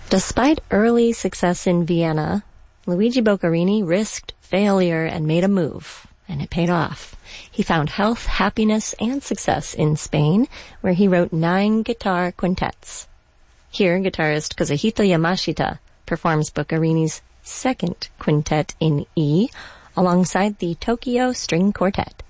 Despite early success in Vienna, Luigi Boccherini risked failure and made a move, and it paid off. He found health, happiness, and success in Spain, where he wrote 9 guitar quintets. Here, guitarist Kazuhito Yamashita performs Boccherini's second quintet in E, alongside the Tokyo String Quartet.